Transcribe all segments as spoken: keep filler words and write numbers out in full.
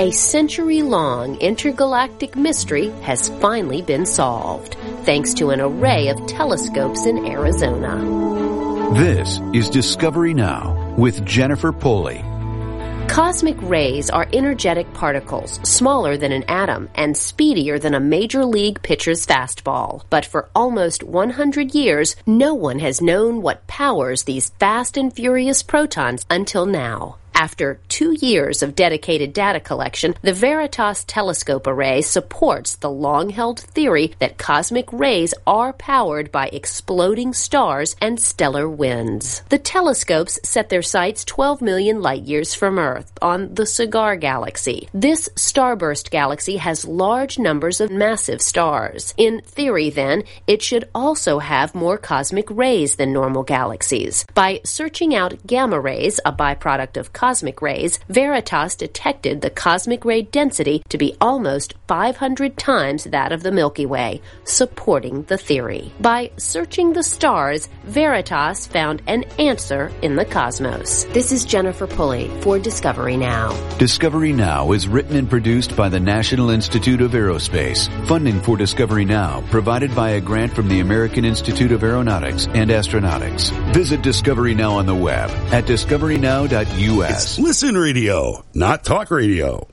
A century-long intergalactic mystery has finally been solved, thanks to an array of telescopes in Arizona. This is Discovery Now with Jennifer Pulley. Cosmic rays are energetic particles, smaller than an atom and speedier than a major league pitcher's fastball. But for almost one hundred years, no one has known what powers these fast and furious protons until now. After two years of dedicated data collection, the Veritas Telescope Array supports the long-held theory that cosmic rays are powered by exploding stars and stellar winds. The telescopes set their sights twelve million light-years from Earth on the Cigar Galaxy. This starburst galaxy has large numbers of massive stars. In theory, then, it should also have more cosmic rays than normal galaxies. By searching out gamma rays, a byproduct of cosmic cosmic rays, Veritas detected the cosmic ray density to be almost five hundred times that of the Milky Way, supporting the theory. By searching the stars, Veritas found an answer in the cosmos. This is Jennifer Pulley for Discovery Now. Discovery Now is written and produced by the National Institute of Aerospace. Funding for Discovery Now provided by a grant from the American Institute of Aeronautics and Astronautics. Visit Discovery Now on the web at discovery now dot u s. It's Listen Radio, not talk radio.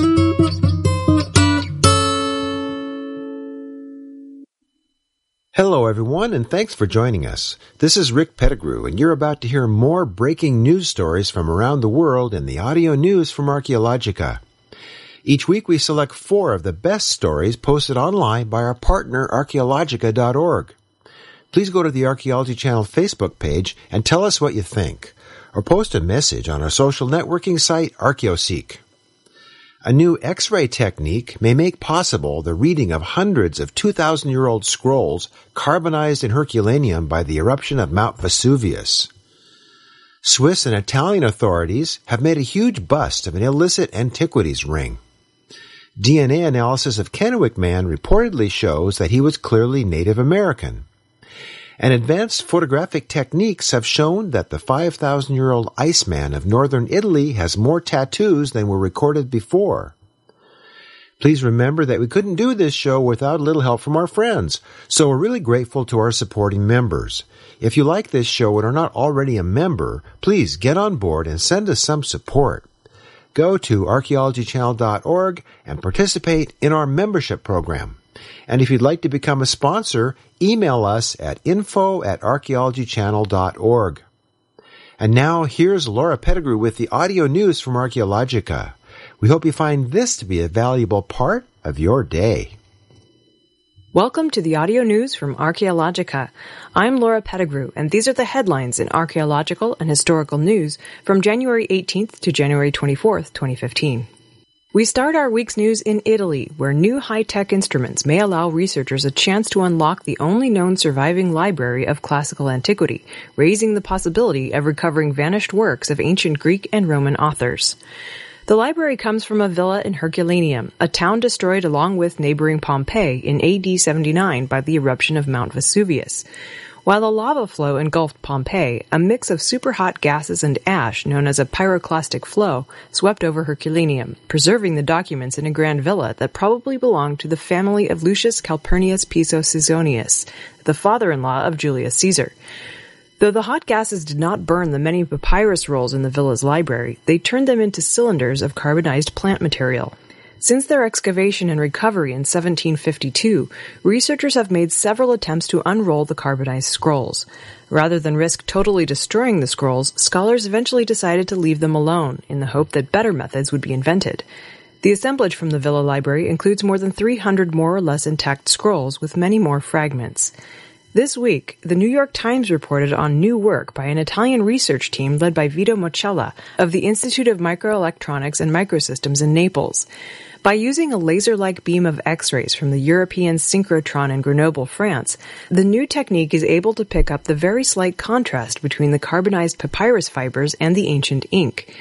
Hello, everyone, and thanks for joining us. This is Rick Pettigrew, and you're about to hear more breaking news stories from around the world in the audio news from Archaeologica. Each week we select four of the best stories posted online by our partner, archaeologica dot org. Please go to the Archaeology Channel Facebook page and tell us what you think, or post a message on our social networking site, ArchaeoSeek. A new X-ray technique may make possible the reading of hundreds of two thousand year old scrolls carbonized in Herculaneum by the eruption of Mount Vesuvius. Swiss and Italian authorities have made a huge bust of an illicit antiquities ring. D N A analysis of Kennewick Man reportedly shows that he was clearly Native American. And advanced photographic techniques have shown that the five thousand year old Iceman of northern Italy has more tattoos than were recorded before. Please remember that we couldn't do this show without a little help from our friends, so we're really grateful to our supporting members. If you like this show and are not already a member, please get on board and send us some support. Go to archaeology channel dot org and participate in our membership program. And if you'd like to become a sponsor, email us at info at archaeology channel dot org. And now, here's Laura Pettigrew with the audio news from Archaeologica. We hope you find this to be a valuable part of your day. Welcome to the audio news from Archaeologica. I'm Laura Pettigrew, and these are the headlines in archaeological and historical news from January eighteenth to January twenty-fourth, twenty fifteen. We start our week's news in Italy, where new high-tech instruments may allow researchers a chance to unlock the only known surviving library of classical antiquity, raising the possibility of recovering vanished works of ancient Greek and Roman authors. The library comes from a villa in Herculaneum, a town destroyed along with neighboring Pompeii in A D seventy-nine by the eruption of Mount Vesuvius. While the lava flow engulfed Pompeii, a mix of superhot gases and ash, known as a pyroclastic flow, swept over Herculaneum, preserving the documents in a grand villa that probably belonged to the family of Lucius Calpurnius Piso Caesonius, the father-in-law of Julius Caesar. Though the hot gases did not burn the many papyrus rolls in the villa's library, they turned them into cylinders of carbonized plant material. Since their excavation and recovery in seventeen fifty-two, researchers have made several attempts to unroll the carbonized scrolls. Rather than risk totally destroying the scrolls, scholars eventually decided to leave them alone, in the hope that better methods would be invented. The assemblage from the Villa Library includes more than three hundred more or less intact scrolls, with many more fragments. This week, the New York Times reported on new work by an Italian research team led by Vito Moccella of the Institute of Microelectronics and Microsystems in Naples. By using a laser-like beam of X-rays from the European synchrotron in Grenoble, France, the new technique is able to pick up the very slight contrast between the carbonized papyrus fibers and the ancient ink.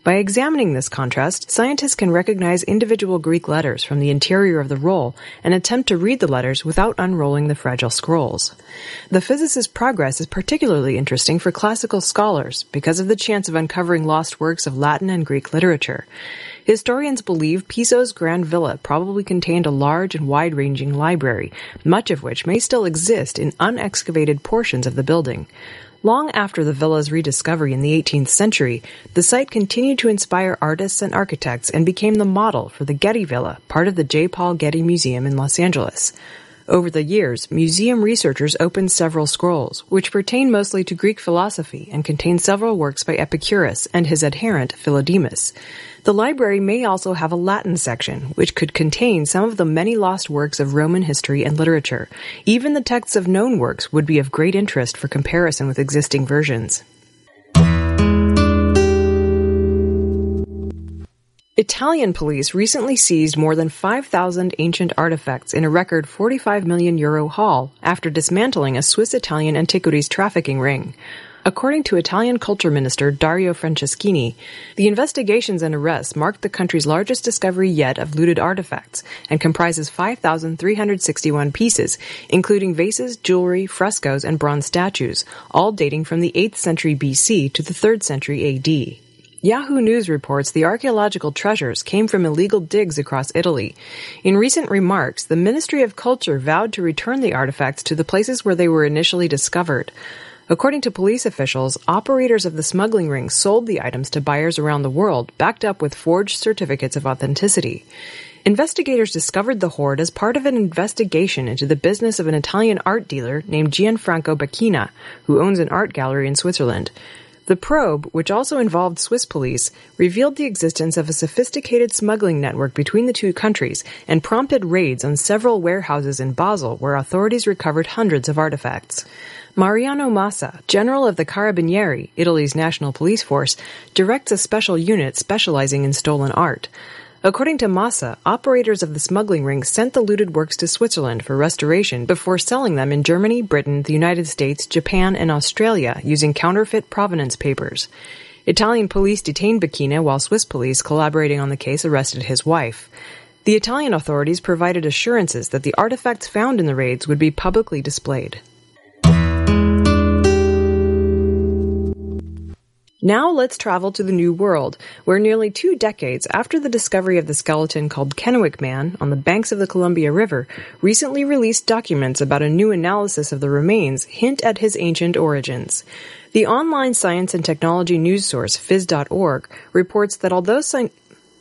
By examining this contrast, scientists can recognize individual Greek letters from the interior of the roll and attempt to read the letters without unrolling the fragile scrolls. The physicist's progress is particularly interesting for classical scholars because of the chance of uncovering lost works of Latin and Greek literature. Historians believe Piso's grand villa probably contained a large and wide-ranging library, much of which may still exist in unexcavated portions of the building. Long after the villa's rediscovery in the eighteenth century, the site continued to inspire artists and architects and became the model for the Getty Villa, part of the J. Paul Getty Museum in Los Angeles. Over the years, museum researchers opened several scrolls, which pertain mostly to Greek philosophy and contain several works by Epicurus and his adherent Philodemus. The library may also have a Latin section, which could contain some of the many lost works of Roman history and literature. Even the texts of known works would be of great interest for comparison with existing versions. Italian police recently seized more than five thousand ancient artifacts in a record forty-five million euro haul after dismantling a Swiss-Italian antiquities trafficking ring. According to Italian Culture Minister Dario Franceschini, the investigations and arrests marked the country's largest discovery yet of looted artifacts and comprises five thousand three hundred sixty-one pieces, including vases, jewelry, frescoes, and bronze statues, all dating from the eighth century B C to the third century A D. Yahoo News reports the archaeological treasures came from illegal digs across Italy. In recent remarks, the Ministry of Culture vowed to return the artifacts to the places where they were initially discovered. According to police officials, operators of the smuggling ring sold the items to buyers around the world, backed up with forged certificates of authenticity. Investigators discovered the hoard as part of an investigation into the business of an Italian art dealer named Gianfranco Becchina, who owns an art gallery in Switzerland. The probe, which also involved Swiss police, revealed the existence of a sophisticated smuggling network between the two countries and prompted raids on several warehouses in Basel where authorities recovered hundreds of artifacts. Mariano Massa, general of the Carabinieri, Italy's national police force, directs a special unit specializing in stolen art. According to Massa, operators of the smuggling ring sent the looted works to Switzerland for restoration before selling them in Germany, Britain, the United States, Japan, and Australia using counterfeit provenance papers. Italian police detained Becchina while Swiss police collaborating on the case arrested his wife. The Italian authorities provided assurances that the artifacts found in the raids would be publicly displayed. Now let's travel to the New World, where nearly two decades after the discovery of the skeleton called Kennewick Man on the banks of the Columbia River, recently released documents about a new analysis of the remains hint at his ancient origins. The online science and technology news source phys dot org reports that although sci-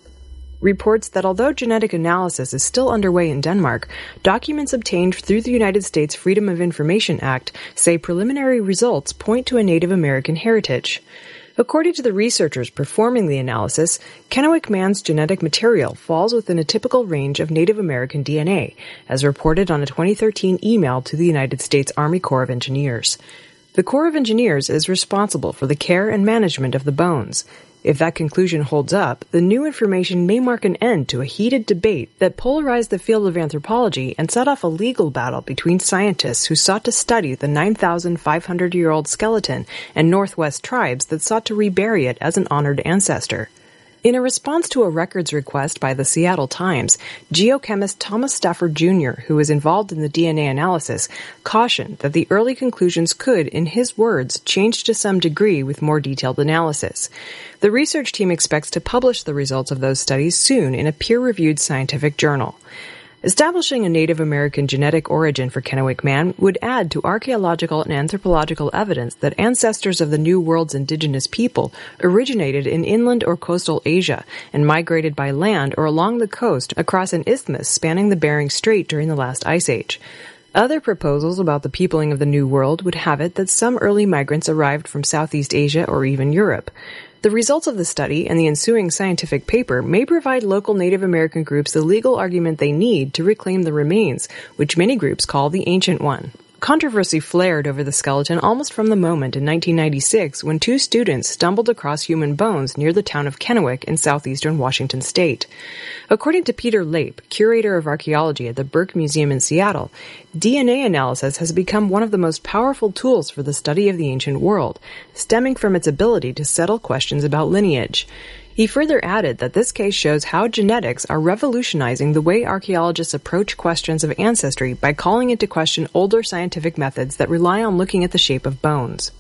reports that although genetic analysis is still underway in Denmark, documents obtained through the United States Freedom of Information Act say preliminary results point to a Native American heritage. According to the researchers performing the analysis, Kennewick Man's genetic material falls within a typical range of Native American D N A, as reported on a twenty thirteen email to the United States Army Corps of Engineers. The Corps of Engineers is responsible for the care and management of the bones. If that conclusion holds up, the new information may mark an end to a heated debate that polarized the field of anthropology and set off a legal battle between scientists who sought to study the nine thousand five hundred year old skeleton and Northwest tribes that sought to rebury it as an honored ancestor. In a response to a records request by the Seattle Times, geochemist Thomas Stafford Junior, who was involved in the D N A analysis, cautioned that the early conclusions could, in his words, change to some degree with more detailed analysis. The research team expects to publish the results of those studies soon in a peer-reviewed scientific journal. Establishing a Native American genetic origin for Kennewick Man would add to archaeological and anthropological evidence that ancestors of the New World's indigenous people originated in inland or coastal Asia and migrated by land or along the coast across an isthmus spanning the Bering Strait during the last ice age. Other proposals about the peopling of the New World would have it that some early migrants arrived from Southeast Asia or even Europe. The results of the study and the ensuing scientific paper may provide local Native American groups the legal argument they need to reclaim the remains, which many groups call the Ancient One. Controversy flared over the skeleton almost from the moment in nineteen ninety-six when two students stumbled across human bones near the town of Kennewick in southeastern Washington state. According to Peter Lape, curator of archaeology at the Burke Museum in Seattle, D N A analysis has become one of the most powerful tools for the study of the ancient world, stemming from its ability to settle questions about lineage. He further added that this case shows how genetics are revolutionizing the way archaeologists approach questions of ancestry by calling into question older scientific methods that rely on looking at the shape of bones.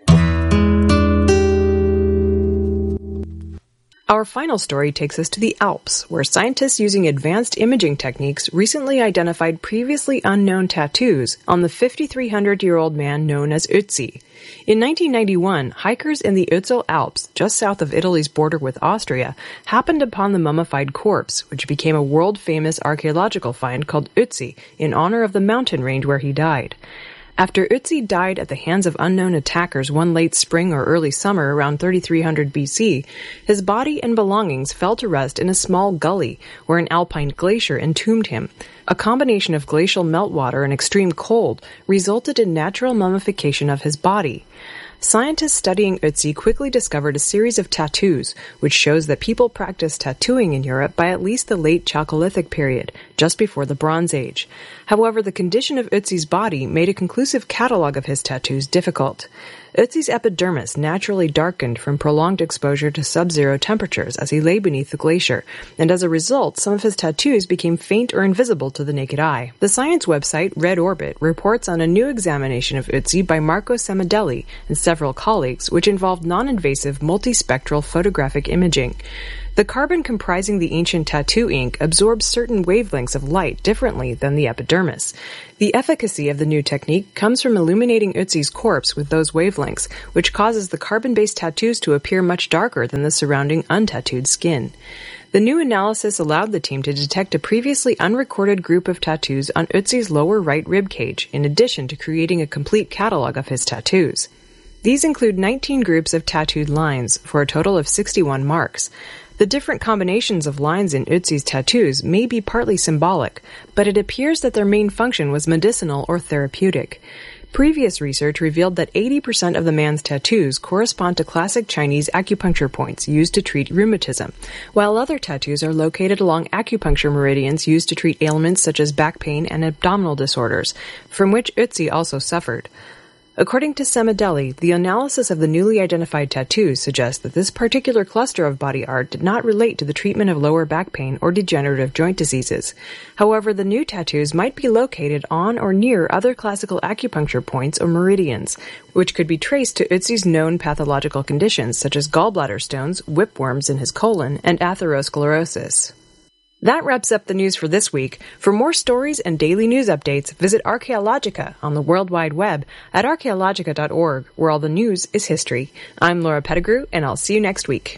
Our final story takes us to the Alps, where scientists using advanced imaging techniques recently identified previously unknown tattoos on the fifty-three hundred year old man known as Ötzi. In nineteen ninety-one, hikers in the Ötztal Alps, just south of Italy's border with Austria, happened upon the mummified corpse, which became a world-famous archaeological find called Ötzi, in honor of the mountain range where he died. After Ötzi died at the hands of unknown attackers one late spring or early summer around thirty-three hundred B C, his body and belongings fell to rest in a small gully where an alpine glacier entombed him. A combination of glacial meltwater and extreme cold resulted in natural mummification of his body. Scientists studying Ötzi quickly discovered a series of tattoos, which shows that people practiced tattooing in Europe by at least the late Chalcolithic period, just before the Bronze Age. However, the condition of Ötzi's body made a conclusive catalog of his tattoos difficult. Ötzi's epidermis naturally darkened from prolonged exposure to sub-zero temperatures as he lay beneath the glacier, and as a result, some of his tattoos became faint or invisible to the naked eye. The science website Red Orbit reports on a new examination of Ötzi by Marco Semedelli and several colleagues, which involved non-invasive multispectral photographic imaging. The carbon comprising the ancient tattoo ink absorbs certain wavelengths of light differently than the epidermis. The efficacy of the new technique comes from illuminating Ötzi's corpse with those wavelengths, which causes the carbon-based tattoos to appear much darker than the surrounding untattooed skin. The new analysis allowed the team to detect a previously unrecorded group of tattoos on Ötzi's lower right rib cage, in addition to creating a complete catalog of his tattoos. These include nineteen groups of tattooed lines, for a total of sixty-one marks. The different combinations of lines in Ötzi's tattoos may be partly symbolic, but it appears that their main function was medicinal or therapeutic. Previous research revealed that eighty percent of the man's tattoos correspond to classic Chinese acupuncture points used to treat rheumatism, while other tattoos are located along acupuncture meridians used to treat ailments such as back pain and abdominal disorders, from which Ötzi also suffered. According to Semedelli, the analysis of the newly identified tattoos suggests that this particular cluster of body art did not relate to the treatment of lower back pain or degenerative joint diseases. However, the new tattoos might be located on or near other classical acupuncture points or meridians, which could be traced to Ötzi's known pathological conditions such as gallbladder stones, whipworms in his colon, and atherosclerosis. That wraps up the news for this week. For more stories and daily news updates, visit Archaeologica on the World Wide Web at archaeologica dot org, where all the news is history. I'm Laura Pettigrew, and I'll see you next week.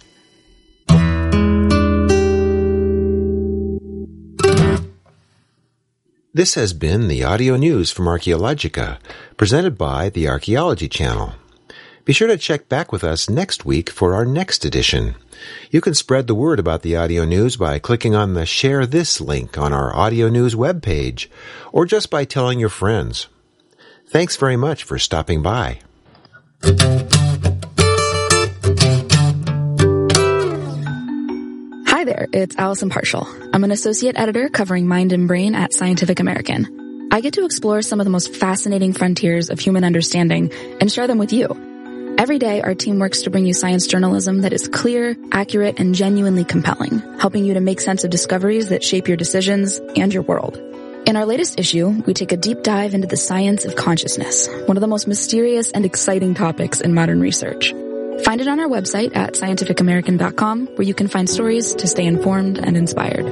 This has been the audio news from Archaeologica, presented by the Archaeology Channel. Be sure to check back with us next week for our next edition. You can spread the word about the audio news by clicking on the Share This link on our audio news webpage, or just by telling your friends. Thanks very much for stopping by. Hi there, it's Allison Partial. I'm an associate editor covering Mind and Brain at Scientific American. I get to explore some of the most fascinating frontiers of human understanding and share them with you. Every day, our team works to bring you science journalism that is clear, accurate, and genuinely compelling, helping you to make sense of discoveries that shape your decisions and your world. In our latest issue, we take a deep dive into the science of consciousness, one of the most mysterious and exciting topics in modern research. Find it on our website at scientific american dot com, where you can find stories to stay informed and inspired.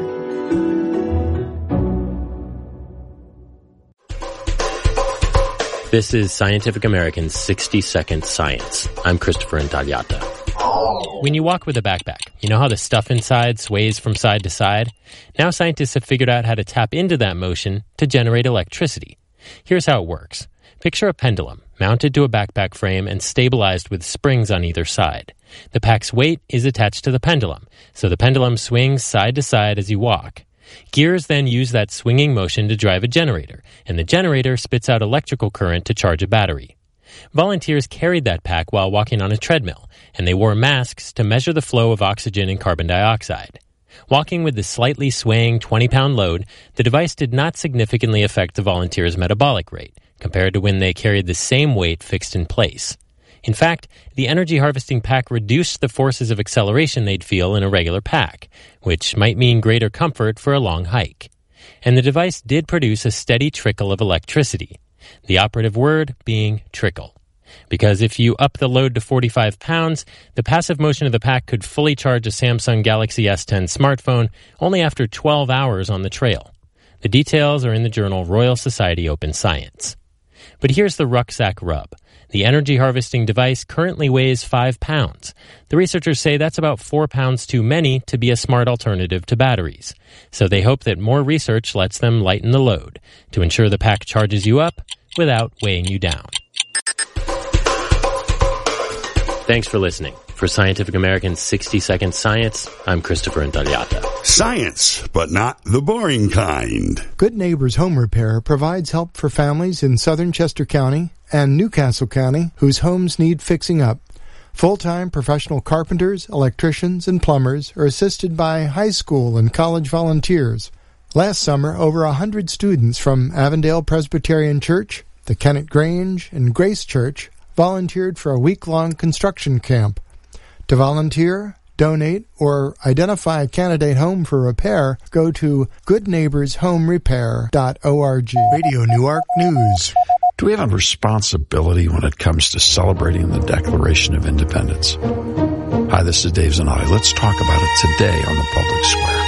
This is Scientific American's sixty second Science. I'm Christopher Intagliata. When you walk with a backpack, you know how the stuff inside sways from side to side? Now scientists have figured out how to tap into that motion to generate electricity. Here's how it works. Picture a pendulum mounted to a backpack frame and stabilized with springs on either side. The pack's weight is attached to the pendulum, so the pendulum swings side to side as you walk. Gears then use that swinging motion to drive a generator, and the generator spits out electrical current to charge a battery. Volunteers carried that pack while walking on a treadmill, and they wore masks to measure the flow of oxygen and carbon dioxide. Walking with the slightly swaying twenty-pound load, the device did not significantly affect the volunteers' metabolic rate, compared to when they carried the same weight fixed in place. In fact, the energy harvesting pack reduced the forces of acceleration they'd feel in a regular pack, which might mean greater comfort for a long hike. And the device did produce a steady trickle of electricity, the operative word being trickle. Because if you up the load to forty-five pounds, the passive motion of the pack could fully charge a Samsung Galaxy S ten smartphone only after twelve hours on the trail. The details are in the journal Royal Society Open Science. But here's the rucksack rub. The energy harvesting device currently weighs five pounds. The researchers say that's about four pounds too many to be a smart alternative to batteries. So they hope that more research lets them lighten the load to ensure the pack charges you up without weighing you down. Thanks for listening. For Scientific American's sixty second Science, I'm Christopher Intagliata. Science, but not the boring kind. Good Neighbors Home Repair provides help for families in southern Chester County and Newcastle County whose homes need fixing up. Full-time professional carpenters, electricians, and plumbers are assisted by high school and college volunteers. Last summer, over a hundred students from Avondale Presbyterian Church, the Kennett Grange, and Grace Church volunteered for a week-long construction camp. To volunteer, donate, or identify a candidate home for repair, go to good neighbors home repair dot org. Radio Newark News. Do we have a responsibility when it comes to celebrating the Declaration of Independence? Hi, this is Dave Zanotti. Let's talk about it today on the Public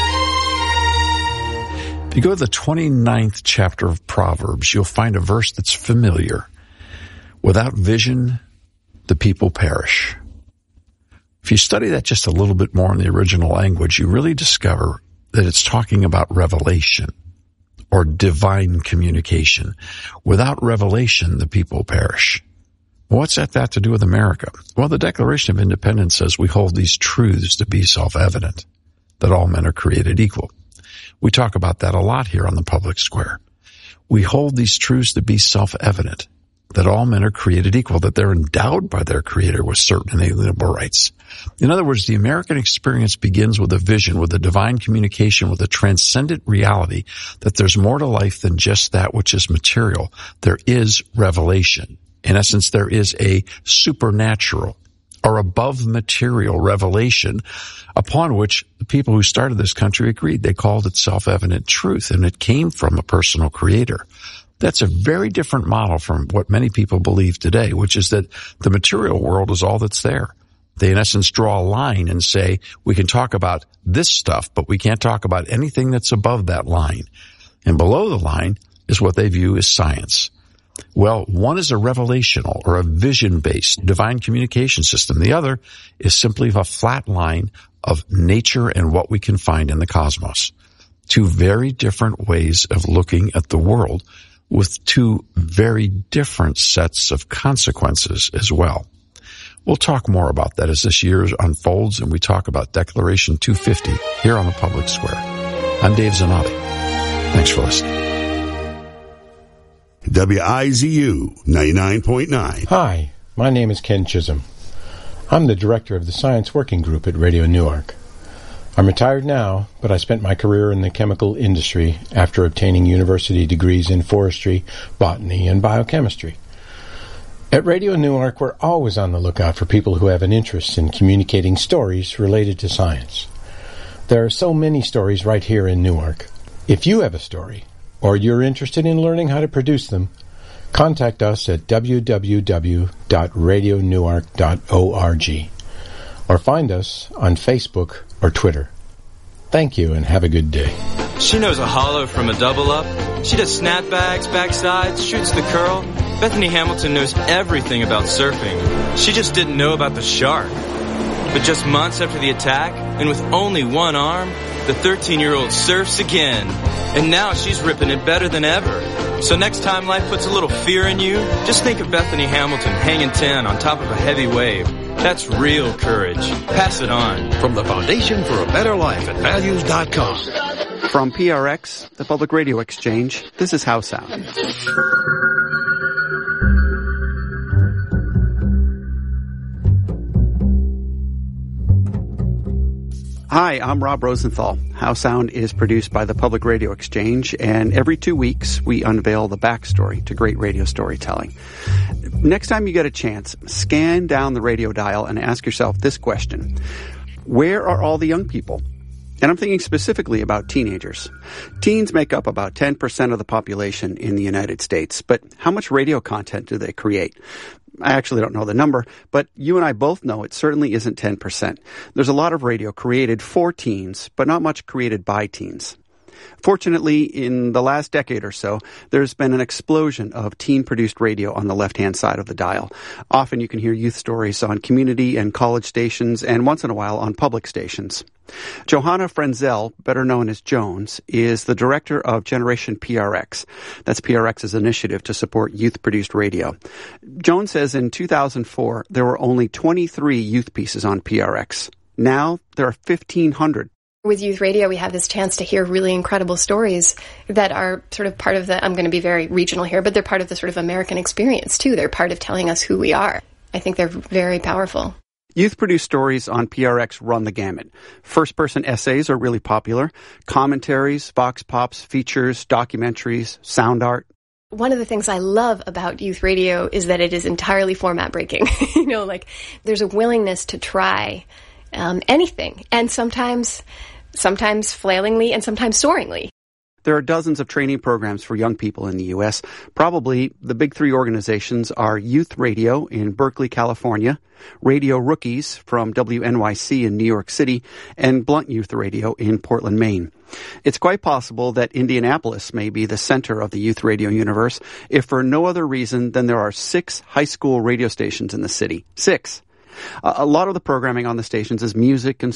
Square. If you go to the twenty-ninth chapter of Proverbs, you'll find a verse that's familiar. Without vision, the people perish. If you study that just a little bit more in the original language, you really discover that it's talking about revelation or divine communication. Without revelation, the people perish. What's that got to do with America? Well, the Declaration of Independence says we hold these truths to be self-evident, that all men are created equal. We talk about that a lot here on the Public Square. We hold these truths to be self-evident, that all men are created equal, that they're endowed by their Creator with certain inalienable rights. In other words, the American experience begins with a vision, with a divine communication, with a transcendent reality that there's more to life than just that which is material. There is revelation. In essence, there is a supernatural or above material revelation upon which the people who started this country agreed. They called it self-evident truth, and it came from a personal Creator. That's a very different model from what many people believe today, which is that the material world is all that's there. They, in essence, draw a line and say, we can talk about this stuff, but we can't talk about anything that's above that line. And below the line is what they view as science. Well, one is a revelational or a vision-based divine communication system. The other is simply a flat line of nature and what we can find in the cosmos. Two very different ways of looking at the world, with two very different sets of consequences as well. We'll talk more about that as this year unfolds and we talk about Declaration two fifty here on the Public Square. I'm Dave Zanotti. Thanks for listening. W I Z U ninety-nine point nine. Hi, my name is Ken Chisholm. I'm the director of the Science Working Group at Radio Newark. I'm retired now, but I spent my career in the chemical industry after obtaining university degrees in forestry, botany, and biochemistry. At Radio Newark, we're always on the lookout for people who have an interest in communicating stories related to science. There are so many stories right here in Newark. If you have a story, or you're interested in learning how to produce them, contact us at w w w dot radio newark dot org or find us on Facebook or Twitter. Thank you and have a good day. She knows a hollow from a double up. She does snapbacks, backsides, shoots the curl. Bethany Hamilton knows everything about surfing. She just didn't know about the shark. But just months after the attack, and with only one arm, the thirteen-year-old surfs again. And now she's ripping it better than ever. So next time life puts a little fear in you, just think of Bethany Hamilton hanging ten on top of a heavy wave. That's real courage. Pass it on. From the Foundation for a Better Life at values dot com. From P R X, the Public Radio Exchange, this is How Sound. Hi, I'm Rob Rosenthal. How Sound is produced by the Public Radio Exchange, and every two weeks we unveil the backstory to great radio storytelling. Next time you get a chance, scan down the radio dial and ask yourself this question. Where are all the young people? And I'm thinking specifically about teenagers. Teens make up about ten percent of the population in the United States, but how much radio content do they create? I actually don't know the number, but you and I both know it certainly isn't ten percent. There's a lot of radio created for teens, but not much created by teens. Fortunately, in the last decade or so, there's been an explosion of teen-produced radio on the left-hand side of the dial. Often you can hear youth stories on community and college stations, and once in a while on public stations. Johanna Frenzel, better known as Jones, is the director of Generation P R X. That's P R X's initiative to support youth-produced radio. Jones says in two thousand four, there were only twenty-three youth pieces on P R X. Now, there are fifteen hundred. With youth radio, we have this chance to hear really incredible stories that are sort of part of the, I'm going to be very regional here, but they're part of the sort of American experience, too. They're part of telling us who we are. I think they're very powerful. Youth-produced stories on P R X run the gamut. First-person essays are really popular. Commentaries, vox pops, features, documentaries, sound art. One of the things I love about youth radio is that it is entirely format breaking. You know, like there's a willingness to try um, anything. And sometimes, sometimes flailingly and sometimes soaringly. There are dozens of training programs for young people in the U S. Probably the big three organizations are Youth Radio in Berkeley, California, Radio Rookies from W N Y C in New York City, and Blunt Youth Radio in Portland, Maine. It's quite possible that Indianapolis may be the center of the youth radio universe, if for no other reason than there are six high school radio stations in the city. Six. A lot of the programming on the stations is music and